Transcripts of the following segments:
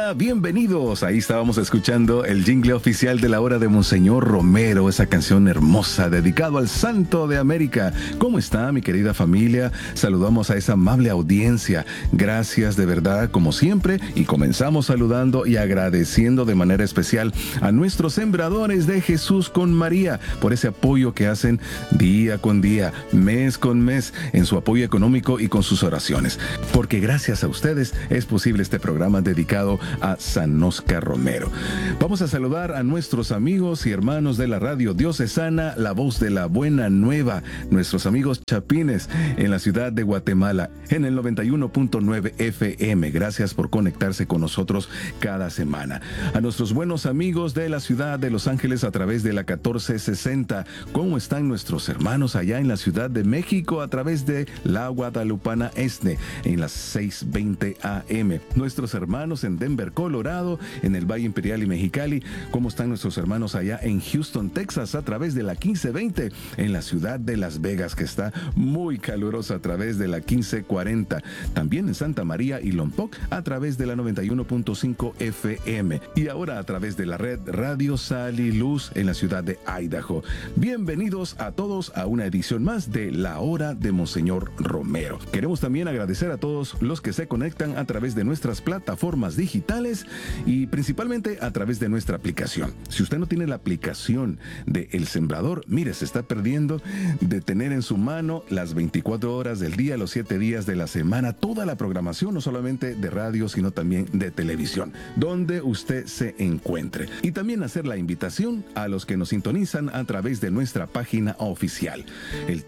Hola, bienvenidos. Ahí estábamos escuchando el jingle oficial de la hora de Monseñor Romero, esa canción hermosa dedicado al Santo de América. ¿Cómo está, mi querida familia? Saludamos a esa amable audiencia. Gracias de verdad, como siempre, y comenzamos saludando y agradeciendo de manera especial a nuestros sembradores de Jesús con María por ese apoyo que hacen día con día, mes con mes, en su apoyo económico y con sus oraciones. Porque gracias a ustedes es posible este programa dedicado a San Óscar Romero. Vamos a saludar a nuestros amigos y hermanos de la radio diocesana La Voz de la Buena Nueva, nuestros amigos chapines en la ciudad de Guatemala, en el 91.9 FM. Gracias por conectarse con nosotros cada semana. A nuestros buenos amigos de la ciudad de Los Ángeles a través de la 1460. ¿Cómo están nuestros hermanos allá en la Ciudad de México a través de la Guadalupana Este en las 6:20 AM? Nuestros hermanos en Denver, Colorado, en el Valle Imperial y Mexicali. ¿Cómo están nuestros hermanos allá en Houston, Texas, a través de la 1520? En la ciudad de Las Vegas, que está muy calurosa, a través de la 1540. También en Santa María y Lompoc, a través de la 91.5 FM. Y ahora a través de la red Radio Sal y Luz en la ciudad de Idaho. Bienvenidos a todos a una edición más de La Hora de Monseñor Romero. Queremos también agradecer a todos los que se conectan a través de nuestras plataformas digitales y principalmente a través de nuestra aplicación. Si usted no tiene la aplicación de El Sembrador, mire, se está perdiendo de tener en su mano las 24 horas del día, los 7 días de la semana, toda la programación, no solamente de radio, sino también de televisión, donde usted se encuentre. Y también hacer la invitación a los que nos sintonizan a través de nuestra página oficial, el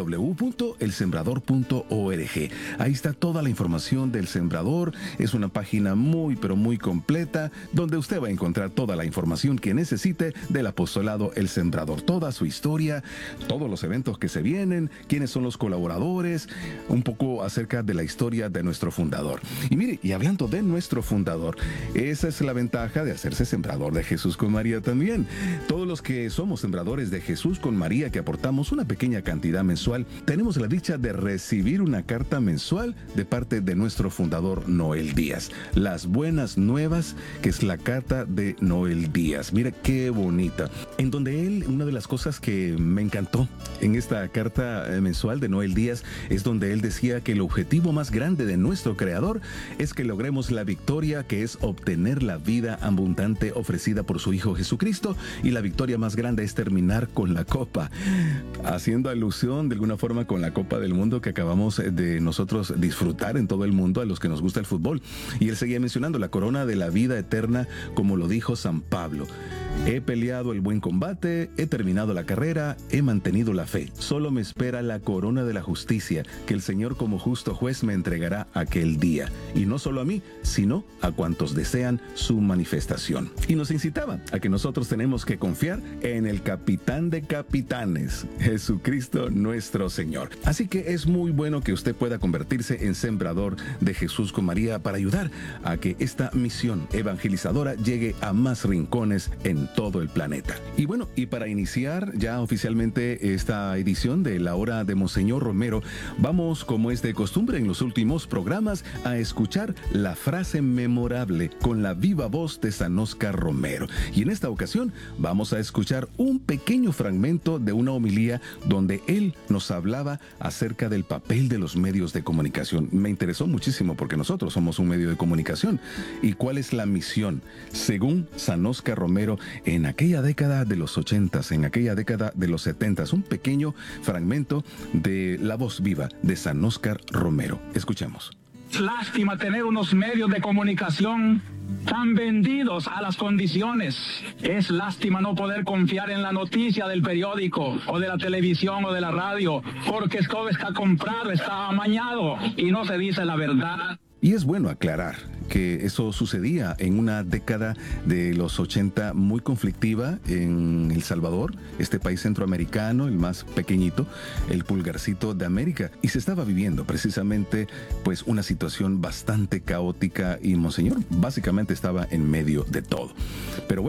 www.elsembrador.org. Ahí está toda la información del Sembrador. Es una página muy, pero muy completa, donde usted va a encontrar toda la información que necesite del apostolado El Sembrador, toda su historia, todos los eventos que se vienen, quiénes son los colaboradores, un poco acerca de la historia de nuestro fundador. Y mire, y hablando de nuestro fundador, esa es la ventaja de hacerse sembrador de Jesús con María también. Todos los que somos sembradores de Jesús con María, que aportamos una pequeña cantidad mensual, tenemos la dicha de recibir una carta mensual de parte de nuestro fundador Noel Díaz. Las buenas nuevas, que es la carta de Noel Díaz. Mira qué bonita. En donde él, una de las cosas que me encantó en esta carta mensual de Noel Díaz, es donde él decía que el objetivo más grande de nuestro Creador es que logremos la victoria, que es obtener la vida abundante ofrecida por su Hijo Jesucristo, y la victoria más grande es terminar con la copa, haciendo alusión de alguna forma con la Copa del Mundo que acabamos de nosotros disfrutar en todo el mundo, a los que nos gusta el fútbol. Y él seguía mencionando la corona de la vida eterna, como lo dijo San Pablo. He peleado el buen combate, he terminado la carrera, he mantenido la fe. Solo me espera la corona de la justicia, que el Señor como justo juez me entregará aquel día. Y no solo a mí, sino a cuantos desean su manifestación. Y nos incitaba a que nosotros tenemos que confiar en el capitán de capitanes, Jesucristo nuestro Señor. Así que es muy bueno que usted pueda convertirse en sembrador de Jesús con María para ayudar a que esta misión evangelizadora llegue a más rincones en todo el planeta. Y bueno, y para iniciar ya oficialmente esta edición de La Hora de Monseñor Romero, vamos, como es de costumbre en los últimos programas, a escuchar la frase memorable con la viva voz de San Óscar Romero. Y en esta ocasión vamos a escuchar un pequeño fragmento de una homilía donde él nos hablaba acerca del papel de los medios de comunicación. Me interesó muchísimo porque nosotros somos un medio de comunicación. ¿Y cuál es la misión? Según San Óscar Romero, en aquella década de los 80s, en aquella década de los 70s, un pequeño fragmento de la voz viva de San Óscar Romero. Escuchemos. Es lástima tener unos medios de comunicación tan vendidos a las condiciones. Es lástima no poder confiar en la noticia del periódico o de la televisión o de la radio, porque todo está comprado, está amañado y no se dice la verdad. Y es bueno aclarar que eso sucedía en una década de los 80 muy conflictiva en El Salvador, este país centroamericano, el más pequeñito, el pulgarcito de América. Y se estaba viviendo precisamente pues una situación bastante caótica y Monseñor básicamente estaba en medio de todo. Pero bueno,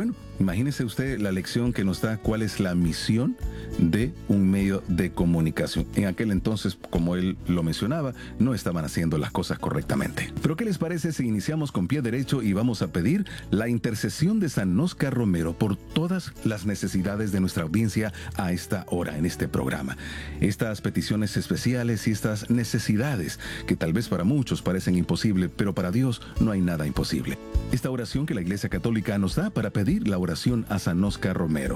Imagínese usted la lección que nos da cuál es la misión de un medio de comunicación. En aquel entonces, como él lo mencionaba, no estaban haciendo las cosas correctamente. Pero ¿qué les parece si iniciamos con pie derecho y vamos a pedir la intercesión de San Óscar Romero por todas las necesidades de nuestra audiencia a esta hora en este programa? Estas peticiones especiales y estas necesidades que tal vez para muchos parecen imposibles, pero para Dios no hay nada imposible. Esta oración que la Iglesia Católica nos da para pedir la oración a San Óscar Romero.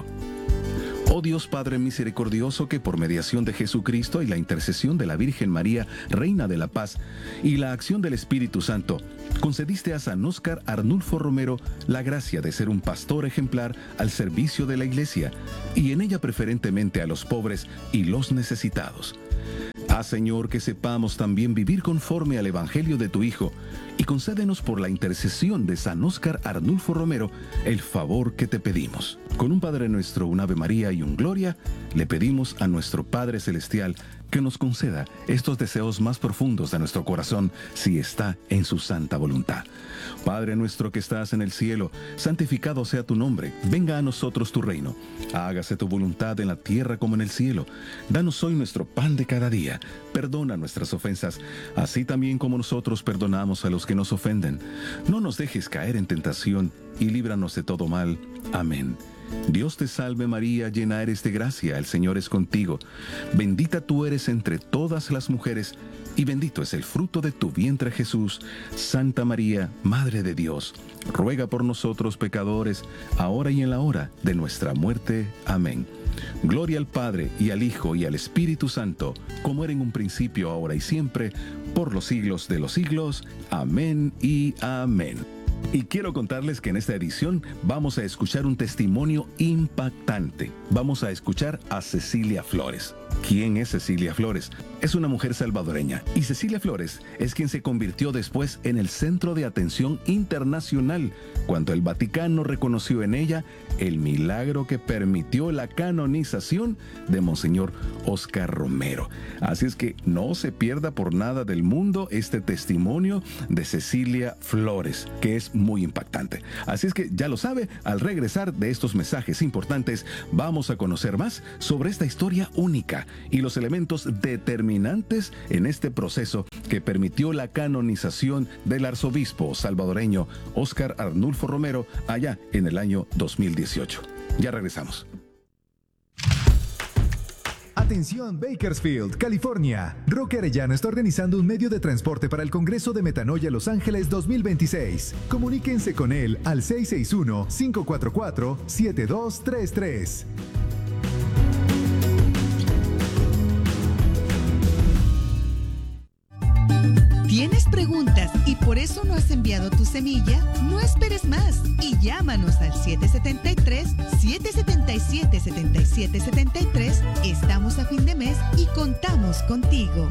Oh Dios Padre misericordioso, que por mediación de Jesucristo y la intercesión de la Virgen María, Reina de la Paz, y la acción del Espíritu Santo, concediste a San Óscar Arnulfo Romero la gracia de ser un pastor ejemplar al servicio de la Iglesia, y en ella preferentemente a los pobres y los necesitados. Haz, Señor, que sepamos también vivir conforme al Evangelio de tu Hijo, y concédenos por la intercesión de San Óscar Arnulfo Romero el favor que te pedimos. Con un Padre Nuestro, un Ave María y un Gloria, le pedimos a nuestro Padre Celestial que nos conceda estos deseos más profundos de nuestro corazón, si está en su santa voluntad. Padre nuestro que estás en el cielo, santificado sea tu nombre. Venga a nosotros tu reino. Hágase tu voluntad en la tierra como en el cielo. Danos hoy nuestro pan de cada día. Perdona nuestras ofensas, así también como nosotros perdonamos a los que nos ofenden. No nos dejes caer en tentación y líbranos de todo mal. Amén. Dios te salve María, llena eres de gracia, el Señor es contigo. Bendita tú eres entre todas las mujeres, y bendito es el fruto de tu vientre Jesús. Santa María, Madre de Dios, ruega por nosotros pecadores, ahora y en la hora de nuestra muerte. Amén. Gloria al Padre, y al Hijo, y al Espíritu Santo, como era en un principio, ahora y siempre, por los siglos de los siglos. Amén y amén. Y quiero contarles que en esta edición vamos a escuchar un testimonio impactante. Vamos a escuchar a Cecilia Flores. ¿Quién es Cecilia Flores? Es una mujer salvadoreña, y Cecilia Flores es quien se convirtió después en el centro de atención internacional cuando el Vaticano reconoció en ella el milagro que permitió la canonización de Monseñor Óscar Romero. Así es que no se pierda por nada del mundo este testimonio de Cecilia Flores, que es muy impactante. Así es que ya lo sabe, al regresar de estos mensajes importantes, vamos a conocer más sobre esta historia única y los elementos determinantes en este proceso que permitió la canonización del arzobispo salvadoreño Óscar Arnulfo Romero allá en el año 2018. Ya regresamos. Atención Bakersfield, California. Roque Arellano está organizando un medio de transporte para el Congreso de Metanoia Los Ángeles 2026. Comuníquense con él al 661-544-7233. ¿Tienes preguntas y por eso no has enviado tu semilla? No esperes más y llámanos al 773-777-7773. Estamos a fin de mes y contamos contigo.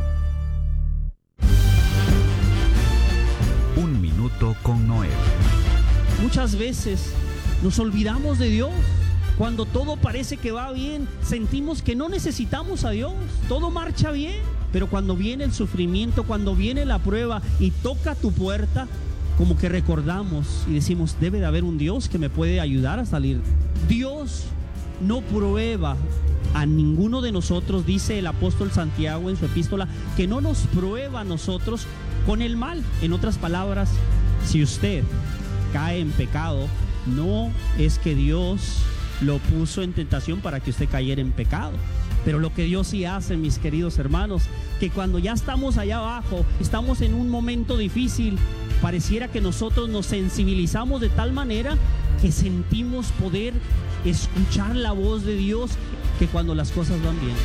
Un minuto con Noel. Muchas veces nos olvidamos de Dios. Cuando todo parece que va bien, sentimos que no necesitamos a Dios. Todo marcha bien. Pero cuando viene el sufrimiento, cuando viene la prueba y toca tu puerta, como que recordamos y decimos, debe de haber un Dios que me puede ayudar a salir. Dios no prueba a ninguno de nosotros, dice el apóstol Santiago en su epístola, que no nos prueba a nosotros con el mal. En otras palabras, si usted cae en pecado, no es que Dios lo puso en tentación para que usted cayera en pecado. Pero lo que Dios sí hace, mis queridos hermanos, que cuando ya estamos allá abajo, estamos en un momento difícil, pareciera que nosotros nos sensibilizamos de tal manera que sentimos poder escuchar la voz de Dios, que cuando las cosas van bien.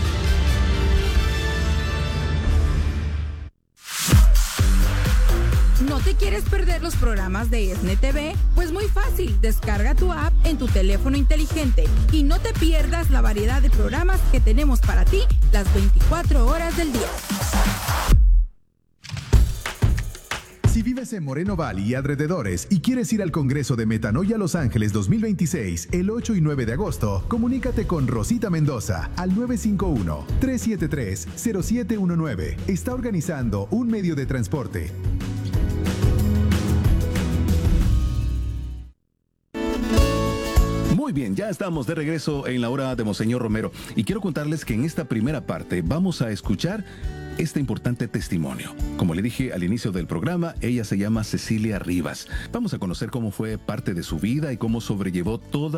¿No te quieres perder los programas de ESNE TV? Pues muy fácil, descarga tu app en tu teléfono inteligente y no te pierdas la variedad de programas que tenemos para ti las 24 horas del día. Si vives en Moreno Valley y alrededores y quieres ir al Congreso de Metanoia Los Ángeles 2026 el 8 y 9 de agosto, comunícate con Rosita Mendoza al 951-373-0719. Está organizando un medio de transporte. bien, ya estamos de regreso en la hora de Monseñor Romero y quiero contarles que en esta primera parte vamos a escuchar este importante testimonio. Como le dije al inicio del programa, ella se llama Cecilia Rivas. Vamos a conocer cómo fue parte de su vida y cómo sobrellevó toda